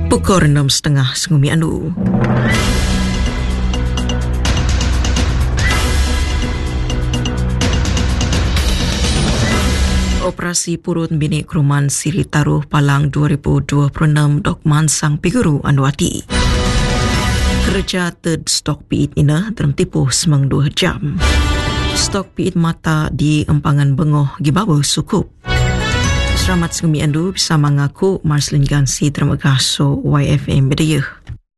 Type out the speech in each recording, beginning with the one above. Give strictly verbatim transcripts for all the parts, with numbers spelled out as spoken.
Pukul enam setengah Sengumi Anu. Operasi Purun Binik Keruman Siri Taruh Palang dua ribu dua puluh enam Dok Mansang Piguru Anwati. Kerja third stok piit ina dalam tipuh semang dua jam. Stok piit mata di empangan bengoh gibawa sukup. Selamat Sengumi Andu bisa mengaku Marcelin Gansi termegaso Y F M Bedayah.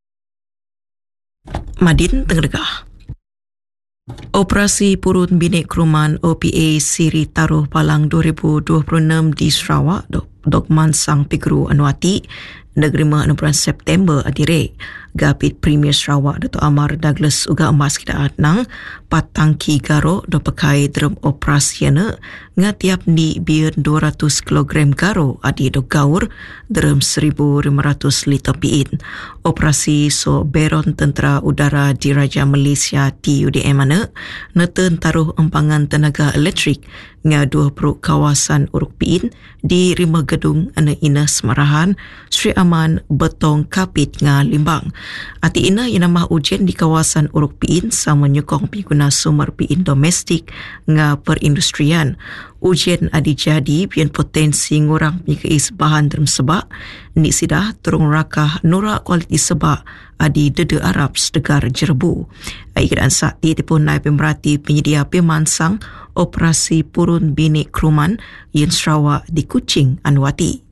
Madin Tengdegah. Operasi Purun Binik Keruman O P A Siri Taruh Palang dua ribu dua puluh enam di Sarawak Dok, Dok Mansang Piguru Anwati negeri enam bulan September adire. Gapit Premier Sarawak Dato' Amar Douglas uga emas kita atnang patangki garo do pakai dalam operasi yana ngatiap ni biar dua ratus kilogram garo adi do gaur dalam seribu lima ratus liter piit. Operasi so Beron Tentera Udara Diraja Malaysia T U D M mana neten taruh empangan tenaga elektrik nga dua puluh kawasan uruk piit di lima gedung ana ina Semarahan, Sri Aman, Betong, Kapit nga Limbang. Ati ina inamah ujian di kawasan uruk piin sama menyokong pengguna sumber piin domestik nga perindustrian. Ujian adi jadi pian potensi ngurang penyikai sebahan dalam sebak ni sidah turung rakah nura kualiti sebak adi dede Arab sedegar Jerbu. Aikiran sakti tipun naib pemerhati penyedia pemansang operasi Purun Binik Keruman yen Sarawak di Kuching Anwati.